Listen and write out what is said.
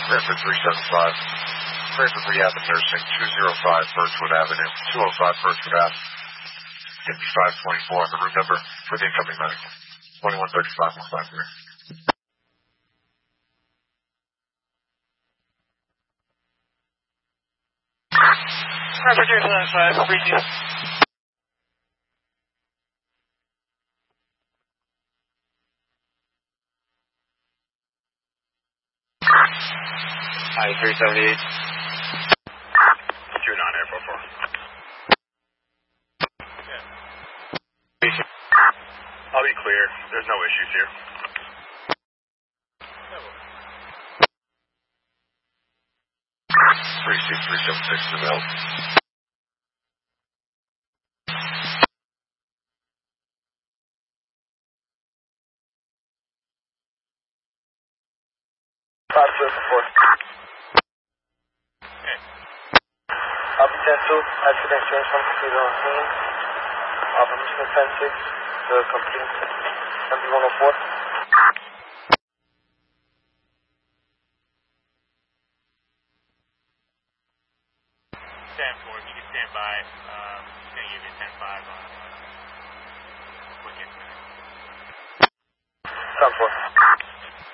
Redford 375. Redford Rehab and Nursing, 205 Birchwood Avenue, 205 Birchwood Ave. Give me 524 on the room number for the incoming medical. 2135 will find here. Redford 375, briefing. Hi, 378. You're not Air 44. Yeah. I'll be clear. There's no issues here. 36376 to Bell. Copy 10-2, accident change from complete on scene. Operation 10-6, the complete MB-104. Stand 4, if you can stand by, just going to give you a 10-5 on quick incident. Stand 4.